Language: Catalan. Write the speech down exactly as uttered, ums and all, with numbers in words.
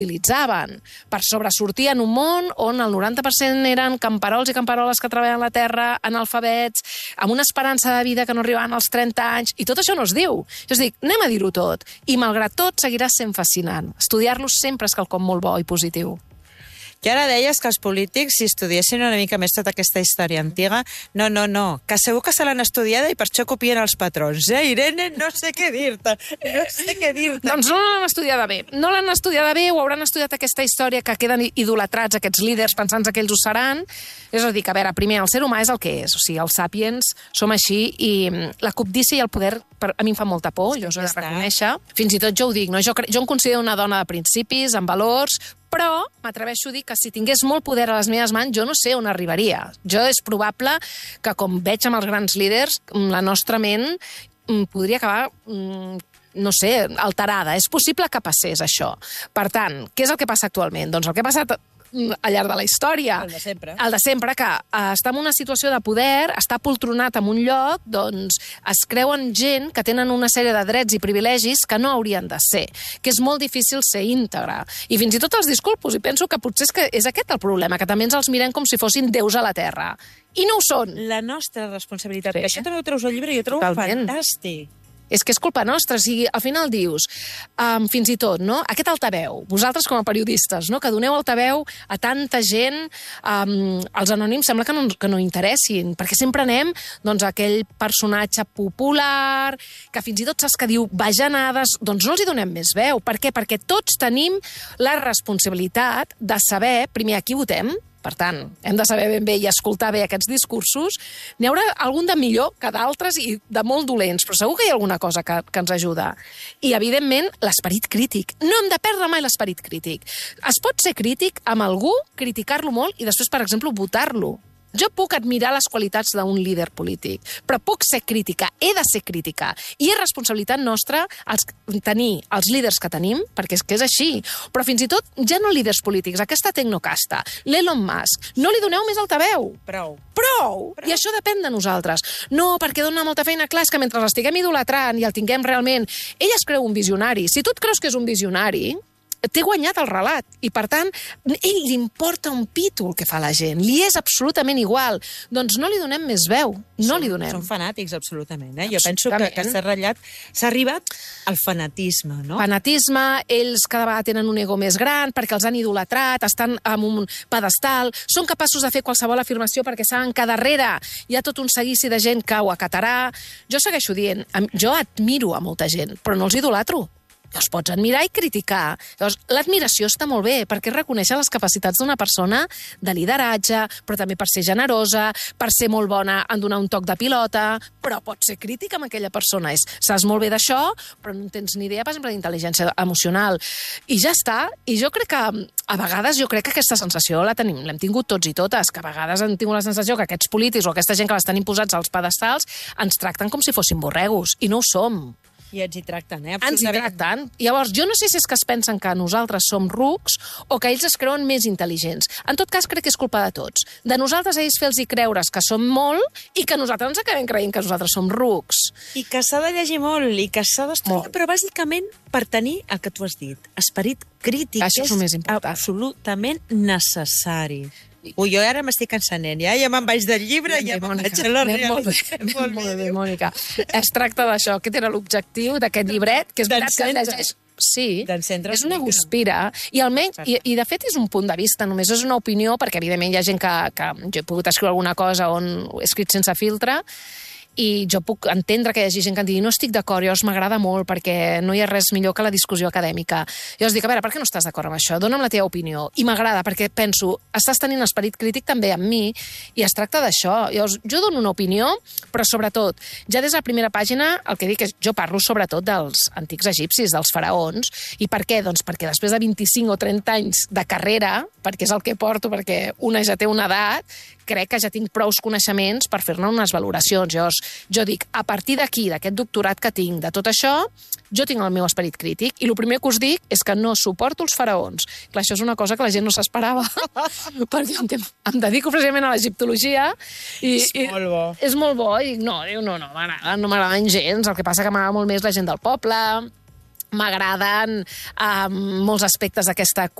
utilitzaven per sobresortir en un món on el noranta per cent eren camperols i camperoles que treballen la terra, analfabets, amb una esperança de vida que no arribaven als trenta anys, i tot això no es diu. Jo us dic, anem a dir-ho tot, i malgrat tot seguirà sent fascinant. Estudiar-los sempre és quelcom molt bo i positiu. I ara deies que els polítics, si estudiessin una mica més tota aquesta història antiga, no, no, no, que segur que se l'han estudiada i per això copien els patrons. Eh, Irene, no sé què dir-te, no sé què dir-te. Doncs no l'han estudiada bé. No l'han estudiada bé o hauran estudiat aquesta història que queden idolatrats aquests líders pensant que ells ho seran. És a dir, que a veure, primer, el ser humà és el que és. O sigui, els sàpiens som així i la cobdícia i el poder a mi em fa molta por, jo us ho he de reconèixer. Fins i tot jo ho dic, no? jo, jo em considero una dona de principis, amb valors, però m'atreveixo a dir que si tingués molt poder a les meves mans, jo no sé on arribaria. Jo és probable que, com veig amb els grans líders, la nostra ment podria acabar, no sé, alterada. És possible que passés això. Per tant, què és el que passa actualment? Doncs el que ha passat al llarg de la història. El de sempre. El de sempre, que uh, està en una situació de poder, està poltronat en un lloc, doncs es creuen gent que tenen una sèrie de drets i privilegis que no haurien de ser, que és molt difícil ser íntegre. I fins i tot els disculpos, i penso que potser és, que és aquest el problema, que també ens els mirem com si fossin déus a la terra. I no ho són. La nostra responsabilitat. Sí. Això també ho treus al llibre i ho trobo Totalment. fantàstic. És que és culpa nostra, o sigui, al final dius, um, fins i tot, no? Aquest altaveu, vosaltres com a periodistes, no? Que doneu altaveu a tanta gent, um, els anònims sembla que no, que no interessin, perquè sempre anem doncs, a aquell personatge popular, que fins i tot saps que diu bajanades, doncs no els hi donem més veu. Per què? Perquè tots tenim la responsabilitat de saber, primer, a qui votem. Per tant, hem de saber ben bé i escoltar bé aquests discursos. N'hi haurà algun de millor que d'altres i de molt dolents, però segur que hi ha alguna cosa que, que ens ajuda. I, evidentment, l'esperit crític. No hem de perdre mai l'esperit crític. Es pot ser crític amb algú, criticar-lo molt i després, per exemple, votar-lo. Jo puc admirar les qualitats d'un líder polític, però puc ser crítica, he de ser crítica. I és responsabilitat nostra els, tenir els líders que tenim, perquè és que és així. Però fins i tot, ja no líders polítics, aquesta tecnocasta, l'Elon Musk, no li doneu més altaveu. Prou. Prou! Prou! I això depèn de nosaltres. No, perquè dona molta feina, clar, és que mentre l'estiguem idolatrant i el tinguem realment... Ell es creu un visionari. Si tu et creus que és un visionari... té guanyat el relat, i per tant ell li importa un pito el que fa la gent, li és absolutament igual, doncs no li donem més veu, no són, li donem. Són fanàtics, absolutament, eh? Jo penso que, que s'ha ratllat, s'ha arribat al fanatisme, no? Fanatisme, ells cada vegada tenen un ego més gran perquè els han idolatrat, estan en un pedestal, són capaços de fer qualsevol afirmació perquè saben que darrere hi ha tot un seguici de gent que ho acatarà. Jo segueixo dient, jo admiro a molta gent, però no els idolatro. Els pots admirar i criticar. Llavors, l'admiració està molt bé, perquè reconèixer les capacitats d'una persona de lideratge, però també per ser generosa, per ser molt bona en donar un toc de pilota, però pots ser crític amb aquella persona. És, saps molt bé d'això, però no tens ni idea, per exemple, d'intel·ligència emocional. I ja està. I jo crec que, a vegades, jo crec que aquesta sensació la tenim, l'hem tingut tots i totes, que a vegades hem tingut la sensació que aquests polítics o aquesta gent que l'estan imposats als pedestals ens tracten com si fossin borregos, i no ho som. I ens hi tracten, eh? Ens hi tracten. Llavors, jo no sé si és que es pensen que nosaltres som rucs o que ells es creuen més intel·ligents. En tot cas, crec que és culpa de tots. De nosaltres a ells fer-los creure's que som molt i que nosaltres ens acabem creient que nosaltres som rucs. I que s'ha de llegir molt i que s'ha d'estudiar, però bàsicament per tenir el que tu has dit, esperit crític, Això és el més important. Absolutament necessari. Ui, jo ara m'estic encenent, ja, ja me'n vaig del llibre i ja me'n vaig a la realitat. Molt bé, molt bé, bé, Mònica. Es tracta d'això, aquest era l'objectiu d'aquest llibret, que és veritat que llegeix... Sí, és una guspira. I, almenys, i, I, de fet, és un punt de vista, només és una opinió, perquè, evidentment, hi ha gent que, que jo he pogut escriure alguna cosa on he escrit sense filtre, i jo puc entendre que hi hagi gent que em digui no estic d'acord, llavors m'agrada molt perquè no hi ha res millor que la discussió acadèmica. Llavors dic, a veure, per què no estàs d'acord amb això? Dóna'm la teva opinió. I m'agrada perquè penso, estàs tenint esperit crític també amb mi i es tracta d'això. Llavors, jo dono una opinió, però sobretot, ja des de la primera pàgina el que dic és, jo parlo sobretot dels antics egipcis, dels faraons. I per què? Doncs perquè després de vint-i-cinc o trenta anys de carrera, perquè és el que porto, perquè una ja té una edat, crec que ja tinc prous coneixements per fer-ne unes valoracions. Llavors, jo dic, a partir d'aquí, d'aquest doctorat que tinc, de tot això, jo tinc el meu esperit crític, i el primer que us dic és que no suporto els faraons. Clar, això és una cosa que la gent no s'esperava, perquè em, em dedico precisament a l'egiptologia, i, és i molt bo. És molt bo, i no, diu, no, no m'agrada, no m'agraden gens, el que passa que m'agrada molt més la gent del poble, m'agraden um, molts aspectes d'aquesta